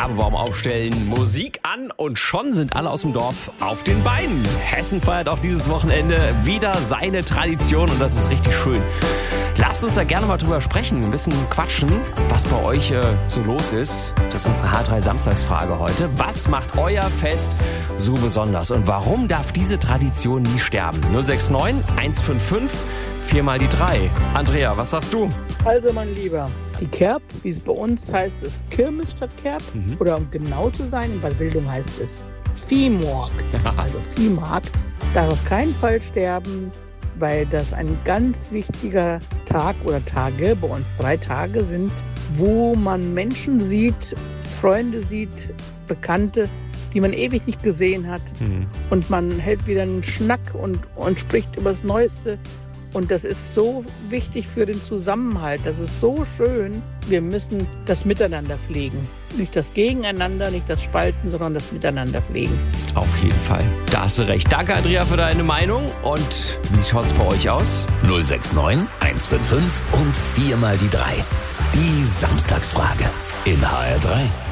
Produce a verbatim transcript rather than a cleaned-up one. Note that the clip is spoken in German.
Kerbebaum aufstellen, Musik an und schon sind alle aus dem Dorf auf den Beinen. Hessen feiert auch dieses Wochenende wieder seine Tradition und das ist richtig schön. Lasst uns da gerne mal drüber sprechen, ein bisschen quatschen, was bei euch äh, so los ist. Das ist unsere H drei Samstagsfrage heute. Was macht euer Fest so besonders und warum darf diese Tradition nie sterben? null sechs neun eins fünf fünf vier mal die drei. Andrea, was sagst du? Also mein Lieber, die Kerb, wie es bei uns heißt, ist Kirmes statt Kerb. Mhm. Oder um genau zu sein, in Bad Wildung heißt es Viehmarkt. Also Viehmarkt darf auf keinen Fall sterben, weil das ein ganz wichtiger Tag oder Tage, bei uns drei Tage sind, wo man Menschen sieht, Freunde sieht, Bekannte, die man ewig nicht gesehen hat. Mhm. Und man hält wieder einen Schnack und, und spricht über das Neueste. Und das ist so wichtig für den Zusammenhalt. Das ist so schön. Wir müssen das Miteinander pflegen. Nicht das Gegeneinander, nicht das Spalten, sondern das Miteinander pflegen. Auf jeden Fall. Da hast du recht. Danke, Andrea, für deine Meinung. Und wie schaut's bei euch aus? null sechs neun eins fünf fünf und vier mal die drei. Die Samstagsfrage in H R drei.